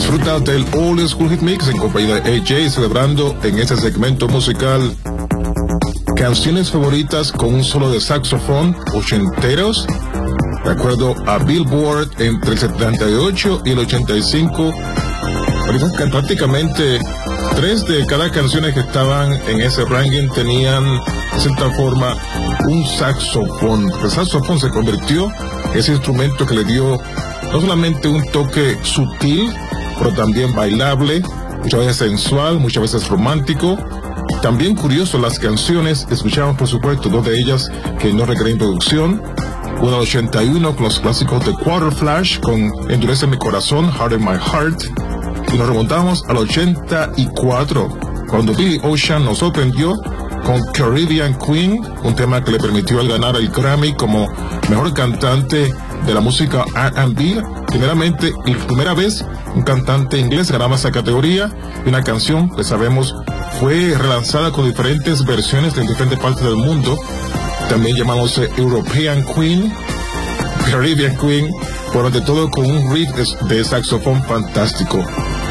Disfruta del Old School Hit Mix en compañía de AJ, celebrando en este segmento musical canciones favoritas con un solo de saxofón ochenteros, de acuerdo a Billboard, entre el 78 y el 85. Prácticamente 3 de cada canciones que estaban en ese ranking tenían, de cierta forma, un saxofón. El saxofón se convirtió en ese instrumento que le dio no solamente un toque sutil, pero también bailable, muchas veces sensual, muchas veces romántico. También curioso, las canciones, escuchamos por supuesto 2 de ellas que no requieren introducción. Una del 81 con los clásicos de Quarter Flash con Endurece mi corazón, Harden My Heart. Y nos remontamos al 84, cuando Billy Ocean nos sorprendió con Caribbean Queen, un tema que le permitió al ganar el Grammy como mejor cantante de la música R&B. Primeramente, y primera vez, un cantante inglés ganaba esa categoría, y una canción que sabemos fue relanzada con diferentes versiones en diferentes partes del mundo, también llamándose European Queen, Caribbean Queen, por ante todo con un riff de saxofón fantástico.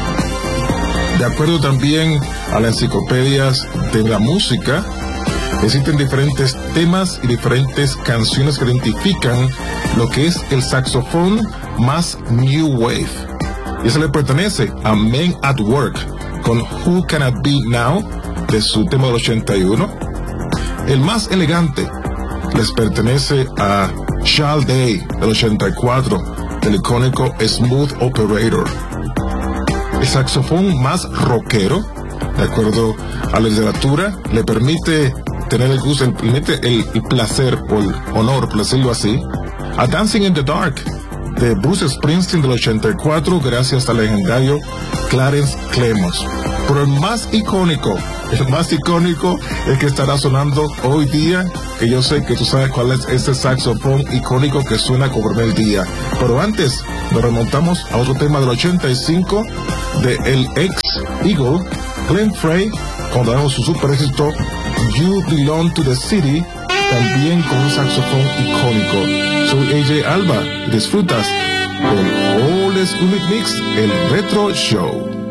De acuerdo también a las enciclopedias de la música, existen diferentes temas y diferentes canciones que identifican lo que es el saxofón más New Wave. Y eso le pertenece a Men at Work con Who Can I Be Now, de su tema del 81. El más elegante les pertenece a Shall Day del 84, del icónico Smooth Operator. El saxofón más rockero, de acuerdo a la literatura, le permite tener el gusto, el placer o el honor, por decirlo así, a Dancing in the Dark de Bruce Springsteen del 84, gracias al legendario Clarence Clemons. Pero el más icónico es que estará sonando hoy día, que yo sé que tú sabes cuál es ese saxofón icónico que suena como primer día. Pero antes nos remontamos a otro tema del 85 de el ex Eagle, Glenn Frey, cuando damos su super éxito You Belong to the City, también con un saxofón icónico. Soy AJ Alba, disfrutas del Old School Mix, el Retro Show.